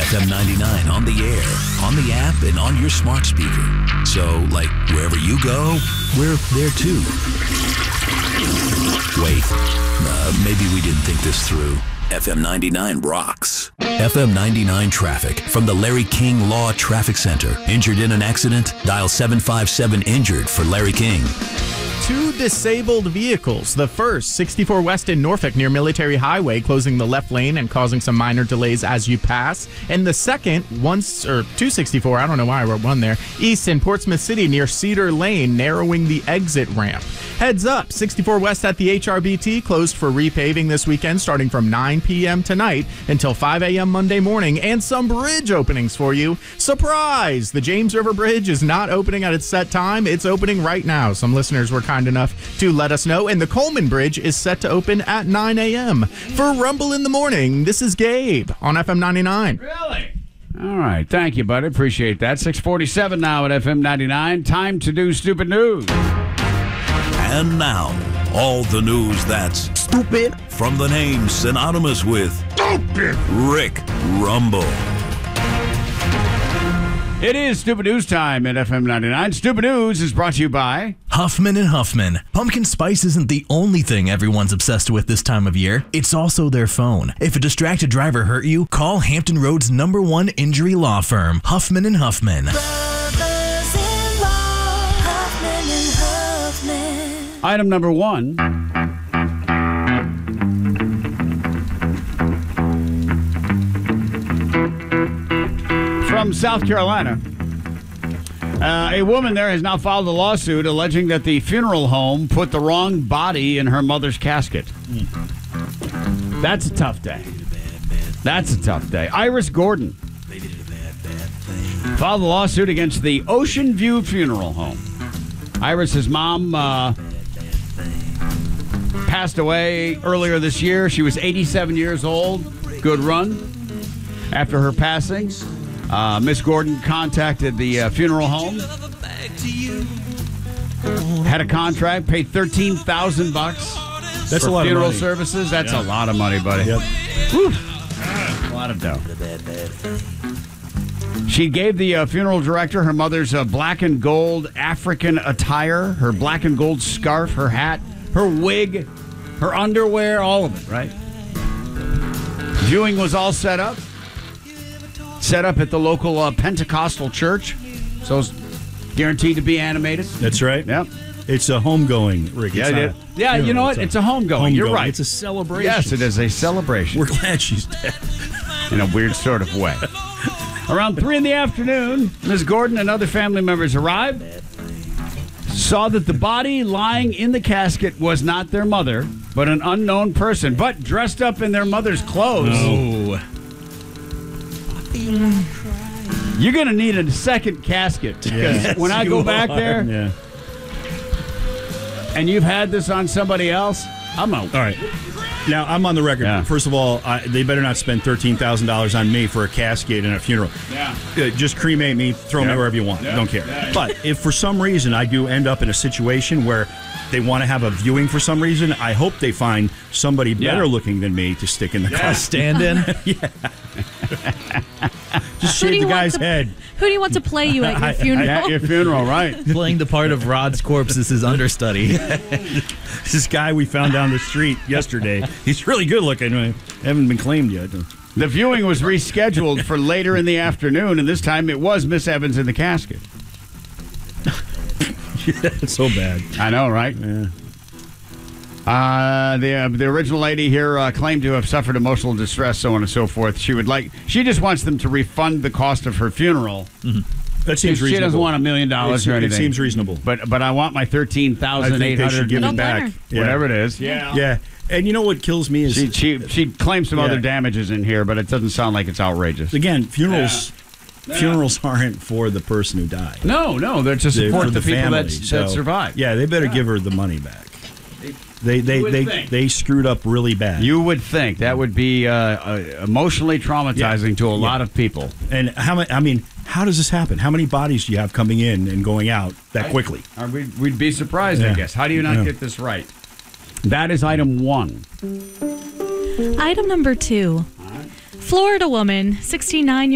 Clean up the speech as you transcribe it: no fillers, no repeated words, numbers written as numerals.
FM 99 on the air, on the app, and on your smart speaker. So, like, wherever you go, we're there too. Wait, maybe we didn't think this through. FM 99 rocks. FM 99 traffic from the Larry King Law Traffic Center. Injured in an accident? Dial 757-INJURED for Larry King. Two disabled vehicles. The first, 64 West in Norfolk near Military Highway, closing the left lane and causing some minor delays as you pass. And the second, 264, I don't know why I wrote one there, east in Portsmouth City near Cedar Lane, narrowing the exit ramp. Heads up, 64 West at the HRBT closed for repaving this weekend starting from 9 p.m. tonight until 5 a.m. Monday morning, and some bridge openings for you. Surprise! The James River Bridge is not opening at its set time. It's opening right now. Some listeners were kind enough to let us know, and the Coleman Bridge is set to open at 9 a.m. For Rumble in the Morning, this is Gabe on FM 99. Really? All right. Thank you, buddy. Appreciate that. 647 now at FM 99. Time to do Stupid News. And now, all the news that's stupid from the name synonymous with Stupid Rick Rumble. It is Stupid News time at FM 99. Stupid News is brought to you by Huffman and Huffman. Pumpkin spice isn't the only thing everyone's obsessed with this time of year. It's also their phone. If a distracted driver hurt you, call Hampton Roads #1 injury law firm, Huffman and Huffman. Item number one. From South Carolina. A woman there has now filed a lawsuit alleging that the funeral home put the wrong body in her mother's casket. That's a tough day. That's a tough day. Iris Gordon filed a lawsuit against the Ocean View Funeral Home. Iris's mom passed away earlier this year. She was 87 years old. Good run. After her passing, Miss Gordon contacted the funeral home, had a contract, paid $13,000 That's for a lot funeral of money. services. That's a lot of money, buddy. Yep. Whew. A lot of dough. She gave the funeral director her mother's black and gold African attire, her black and gold scarf, her hat, her wig, her underwear, all of it, right? Viewing was all set up. Set up at the local Pentecostal church. So it's guaranteed to be animated. That's right. Yep. It's a homegoing, Rick. It's not a Yeah, you know what? It's a homegoing. You're right. It's a celebration. Yes, it is a celebration. We're glad she's dead. In a weird sort of way. Around 3 in the afternoon, Ms. Gordon and other family members arrived, saw that the body lying in the casket was not their mother, but an unknown person, but dressed up in their mother's clothes. Oh. You're going to need a second casket, because when I go back there Yeah. and you've had this on somebody else, I'm out. All right. Now, I'm on the record. Yeah. First of all, they better not spend $13,000 on me for a casket and a funeral. Yeah. Just cremate me, throw me wherever you want. Yeah. Don't care. Yeah. But if for some reason I do end up in a situation where they want to have a viewing for some reason, I hope they find somebody better looking than me to stick in the car. Stand in. Just Who do shave you the want guy's to- head. Who do you want to play you at your funeral? At your funeral, right. Playing the part of Rod's corpse is his understudy. This guy we found down the street yesterday. He's really good looking. Haven't been claimed yet. The viewing was rescheduled for later in the afternoon, and this time it was Miss Evans in the casket. It's so bad. I know, right? Yeah. The original lady here claimed to have suffered emotional distress, so on and so forth. She just wants them to refund the cost of her funeral. Mm-hmm. That seems reasonable. She doesn't want $1 million or anything. It seems reasonable. But I want my I think they should $13,800 give Don't it blame back. her. whatever it is. Yeah. And you know what kills me is She claims some Yeah. other damages in here, but it doesn't sound like it's outrageous. again, funerals aren't for the person who died. No, they're to They're support for the people family. that So, survived. Yeah, they better give her the money back. You would think. They screwed up really bad. You would think that would be emotionally traumatizing to a lot of people. And how does this happen? How many bodies do you have coming in and going out that quickly? We'd be surprised, I Yeah. guess. How do you not Yeah. get this right? That is item 1. Item number 2. Florida woman, 69